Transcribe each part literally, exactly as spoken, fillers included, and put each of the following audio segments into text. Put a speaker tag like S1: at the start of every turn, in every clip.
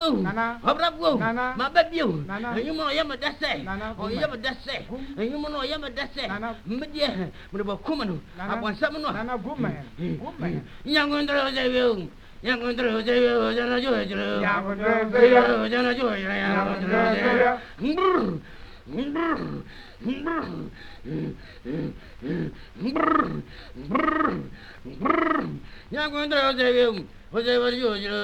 S1: Habrabu,
S2: Nana.
S1: Habrabu,
S2: Nana.
S1: Mababu,
S2: Nana.
S1: and you know Yamadase,
S2: Nana.
S1: or Yamadase, and you know Yamadase,
S2: Nana.
S1: Media, Mubakumanu, upon some
S2: Nana Guman. Guman.
S1: Young under the Young under the Georgia,
S2: Young under the
S1: Georgia, Young under the Whatever you do,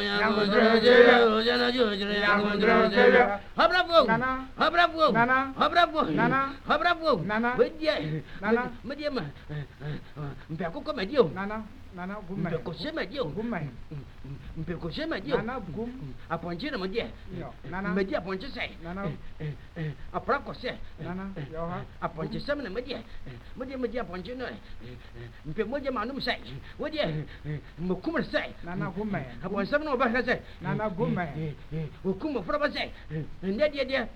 S1: Habrabo,
S2: Nana.
S1: Habrabo,
S2: Nana.
S1: Habrabo,
S2: Nana.
S1: Habrabo,
S2: Nana.
S1: Media,
S2: Nana.
S1: Medium, Beco Medio,
S2: Nana. Nana Guman.
S1: Beco Medio,
S2: Guman.
S1: Beco Medio,
S2: Nana Gum.
S1: upon China Media,
S2: Nana.
S1: Media upon to say,
S2: Nana.
S1: a proco say,
S2: Nana. Yoha.
S1: upon to seven Media, Media Media upon China, Pemodia Manum say, what yeah, Mukuma say,
S2: Nana Guman.
S1: upon seven of us say,
S2: Nana Guman.
S1: Ukuma Proba say, and that dear,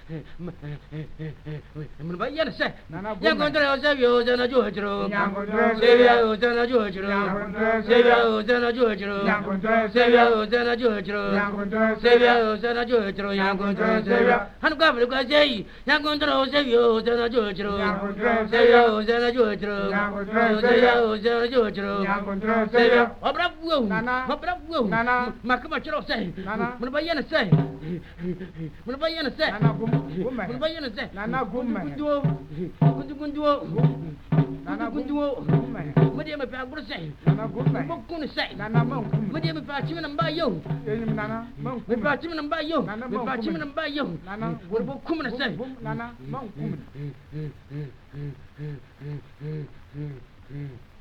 S1: Mbayan say,
S2: Nana
S1: Young
S2: Guman.
S1: under Savio, Zana Georgia,
S2: Young under
S1: Savio, Zana Georgia, Savio, Zana Georgia,
S2: Young under
S1: Savio, Zana Georgia,
S2: Young under
S1: Savio, Zana Georgia, Young under Savio, and Governor Gazay, Young under Savio, Zana Georgia, Savio, Zana Georgia, Savio, Zana Georgia,
S2: Young under
S1: Savio, Abrabu,
S2: Nana.
S1: Abrabu,
S2: Nana.
S1: Macamachero say,
S2: Nana.
S1: Mubayana say, Mubayana say,
S2: Nana Guman.
S1: Mubayana say,
S2: Nana Guman.
S1: Kundu,
S2: Nana
S1: Kundu,
S2: Guman.
S1: Madame Pabro say,
S2: Nana Guman.
S1: Mokuna say,
S2: Nana Monk.
S1: Madame Pachim and Bayo,
S2: Nana Monk.
S1: we Pachim and Bayo,
S2: Nana
S1: we Pachim and Bayo,
S2: Nana.
S1: what about Kumana say?
S2: Nana Monk.